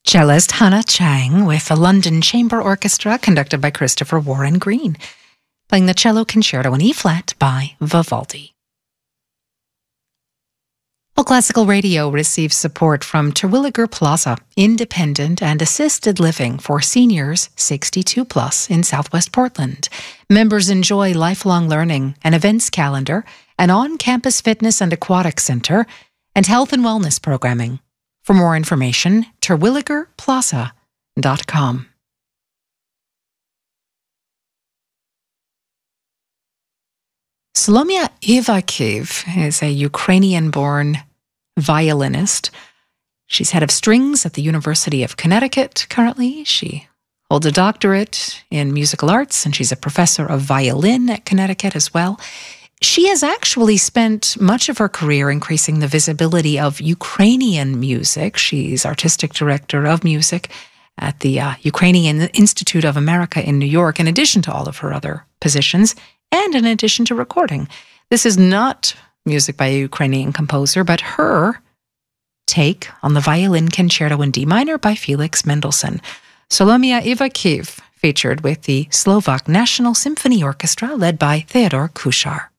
Cellist Hannah Chang with the London Chamber Orchestra conducted by Christopher Warren Green, playing the cello concerto in E-flat by Vivaldi. Well, Classical Radio receives support from Terwilliger Plaza, independent and assisted living for seniors 62 plus in Southwest Portland. Members enjoy lifelong learning, an events calendar, an on-campus fitness and aquatic center, and health and wellness programming. For more information, terwilligerplaza.com. Solomia Ivakhiv is a Ukrainian-born violinist. She's head of strings at the University of Connecticut currently. She holds a doctorate in musical arts, and she's a professor of violin at Connecticut as well. She has actually spent much of her career increasing the visibility of Ukrainian music. She's artistic director of music at the Ukrainian Institute of America in New York, in addition to all of her other positions, and in addition to recording. This is not music by a Ukrainian composer, but her take on the violin concerto in D minor by Felix Mendelssohn. Solomia Ivakhiv featured with the Slovak National Symphony Orchestra led by Theodor Kuchar.